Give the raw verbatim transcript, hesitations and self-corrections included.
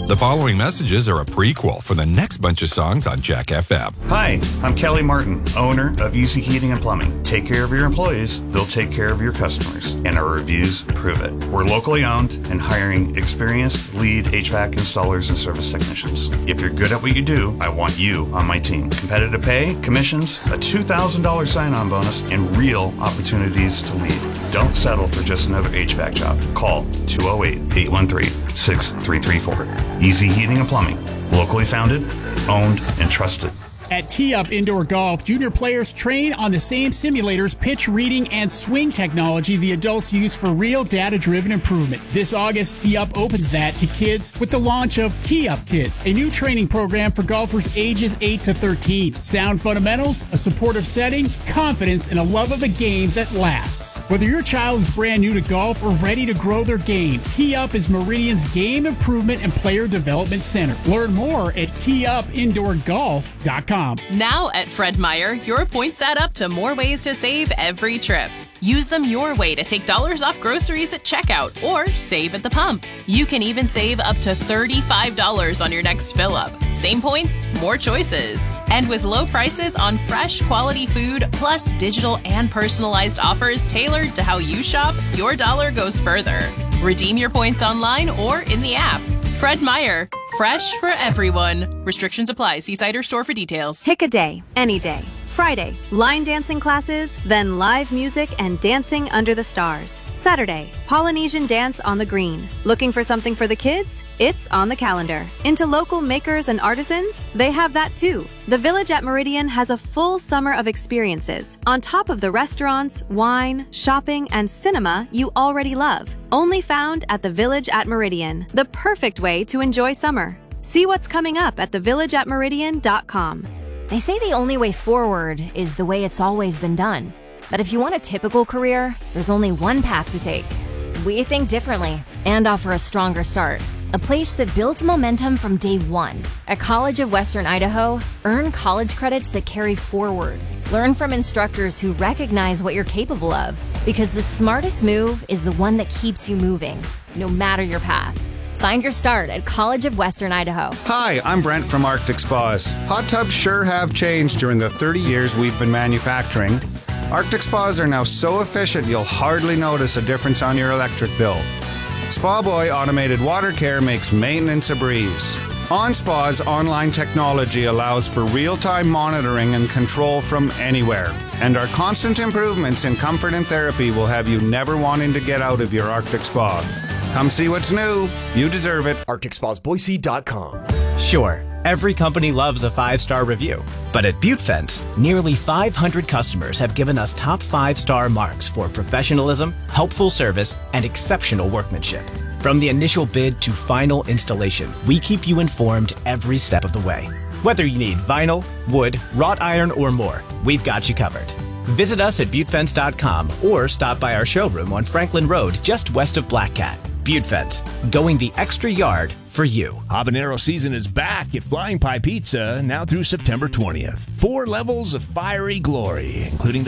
The following messages are a prequel for the next bunch of songs on Jack F M. Hi, I'm Kelly Martin, owner of Easy Heating and Plumbing. Take care of your employees, they'll take care of your customers, and our reviews prove it. We're locally owned and hiring experienced lead H V A C installers and service technicians. If you're good at what you do, I want you on my team. Competitive pay, commissions, a two thousand dollars sign-on bonus, and real opportunities to lead. Don't settle for just another H V A C job. Call two oh eight, eight one three, six three three four. Easy Heating and Plumbing. Locally founded, owned, and trusted. At Tee-Up Indoor Golf, junior players train on the same simulators, pitch reading, and swing technology the adults use for real data-driven improvement. This August, Tee-Up opens that to kids with the launch of Tee-Up Kids, a new training program for golfers ages eight to thirteen. Sound fundamentals, a supportive setting, confidence, and a love of the game that lasts. Whether your child is brand new to golf or ready to grow their game, Tee-Up is Meridian's game improvement and player development center. Learn more at tee up indoor golf dot com. Now at Fred Meyer, your points add up to more ways to save every trip. Use them your way to take dollars off groceries at checkout or save at the pump. You can even save up to thirty-five dollars on your next fill-up. Same points, more choices. And with low prices on fresh, quality food, plus digital and personalized offers tailored to how you shop, your dollar goes further. Redeem your points online or in the app. Fred Meyer. Fresh for everyone. Restrictions apply. See site or store for details. Pick a day, any day. Friday, line dancing classes, then live music and dancing under the stars. Saturday, Polynesian dance on the green. Looking for something for the kids? It's on the calendar. Into local makers and artisans? They have that too. The Village at Meridian has a full summer of experiences, on top of the restaurants, wine, shopping, and cinema you already love. Only found at the Village at Meridian, the perfect way to enjoy summer. See what's coming up at the village at meridian dot com. They say the only way forward is the way it's always been done. But if you want a typical career, there's only one path to take. We think differently and offer a stronger start. A place that builds momentum from day one. At College of Western Idaho, earn college credits that carry forward. Learn from instructors who recognize what you're capable of, because the smartest move is the one that keeps you moving, no matter your path. Find your start at College of Western Idaho. Hi, I'm Brent from Arctic Spas. Hot tubs sure have changed during the thirty years we've been manufacturing. Arctic Spas are now so efficient you'll hardly notice a difference on your electric bill. Spa Boy Automated Water Care makes maintenance a breeze. OnSpa's online technology allows for real-time monitoring and control from anywhere. And our constant improvements in comfort and therapy will have you never wanting to get out of your Arctic Spa. Come see what's new. You deserve it. Arctic Spas Boise dot com. Sure, every company loves a five-star review. But at ButeFence, nearly five hundred customers have given us top five-star marks for professionalism, helpful service, and exceptional workmanship. From the initial bid to final installation, we keep you informed every step of the way. Whether you need vinyl, wood, wrought iron, or more, we've got you covered. Visit us at butefence dot com or stop by our showroom on Franklin Road just west of Black Cat. ButeFence, going the extra yard for you. Habanero season is back at Flying Pie Pizza now through September twentieth. Four levels of fiery glory, including the